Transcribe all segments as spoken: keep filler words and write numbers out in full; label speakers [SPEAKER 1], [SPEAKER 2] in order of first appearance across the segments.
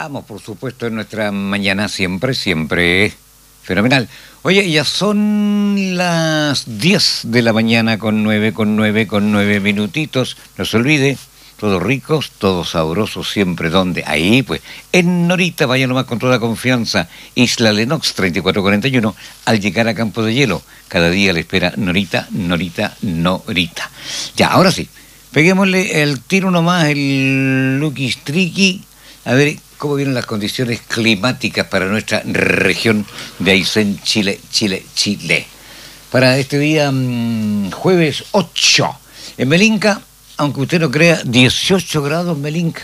[SPEAKER 1] estamos, por supuesto, en nuestra mañana siempre, siempre fenomenal. Oye, ya son las diez de la mañana con nueve, con nueve, con nueve minutitos. No se olvide, todos ricos, todos sabrosos, siempre. ¿Dónde? Ahí, pues, en Norita, vaya nomás con toda confianza. Isla Lenox, treinta y cuatro cuarenta y uno, al llegar a Campo de Hielo. Cada día le espera Norita, Norita, Norita. Ya, ahora sí, peguémosle el tiro nomás, el Luquis Triqui. A ver cómo vienen las condiciones climáticas para nuestra región de Aysén, Chile, Chile, Chile. Para este día, mmm, jueves ocho, en Melinca, aunque usted no crea, dieciocho grados Melinca.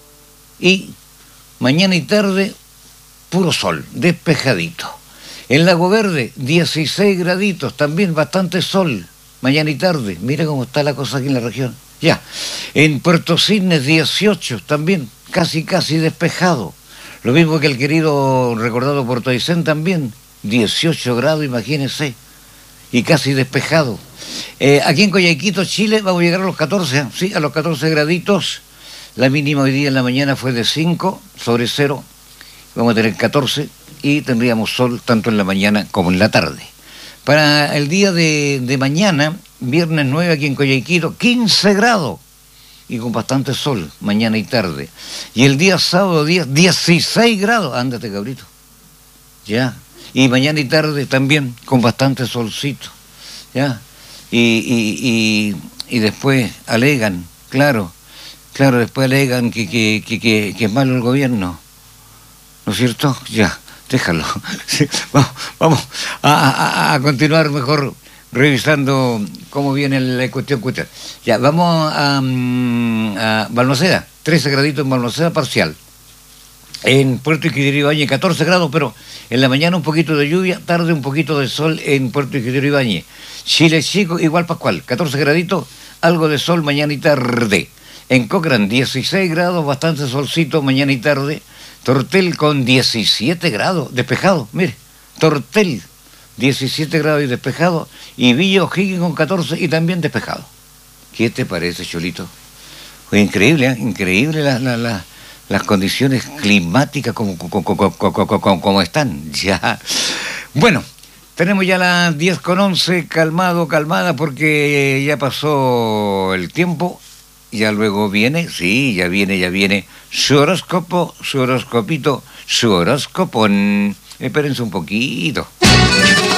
[SPEAKER 1] Y mañana y tarde, puro sol, despejadito. En Lago Verde, dieciséis graditos, también bastante sol, mañana y tarde. Mira cómo está la cosa aquí en la región. Ya, en Puerto Cisnes, dieciocho, también casi, casi despejado. Lo mismo que el querido, recordado Puerto Aysén también, dieciocho grados, imagínense, y casi despejado. Eh, aquí en Coyhaiquito, Chile, vamos a llegar a los catorce, ¿eh? Sí, a los catorce graditos. La mínima hoy día en la mañana fue de cinco sobre cero, vamos a tener catorce, y tendríamos sol tanto en la mañana como en la tarde. Para el día de, de mañana, viernes nueve aquí en Coyhaiquito, quince grados. Y con bastante sol, mañana y tarde. Y el día sábado, día dieciséis grados. Ándate, cabrito. Ya. Y mañana y tarde también, con bastante solcito. Ya. Y, y, y, y después alegan, claro, claro, después alegan que, que, que, que, que es malo el gobierno. ¿No es cierto? Ya, déjalo. Sí, vamos vamos a, a, a continuar mejor revisando cómo viene la cuestión, cuestión. Ya, vamos a, a Balmaceda, trece graditos en Balmaceda parcial. En Puerto Iquitos Ibáñez, catorce grados, pero en la mañana un poquito de lluvia, tarde un poquito de sol en Puerto Iquitos Ibáñez. Chile Chico, igual Pascual, catorce graditos, algo de sol mañana y tarde. En Cochrane, dieciséis grados, bastante solcito mañana y tarde. Tortel con diecisiete grados, despejado, mire, Tortel, diecisiete grados y despejado, y Villa O'Higgins con catorce y también despejado. ¿Qué te parece, Cholito? Fue increíble, ¿eh? Increíble la, la, la, las condiciones climáticas como, como, como, como, como, como están. Ya. Bueno, tenemos ya las diez con once, calmado, calmada, porque ya pasó el tiempo. Ya luego viene, sí, ya viene, ya viene su horóscopo, su horoscopito, su horóscopo. Espérense un poquito.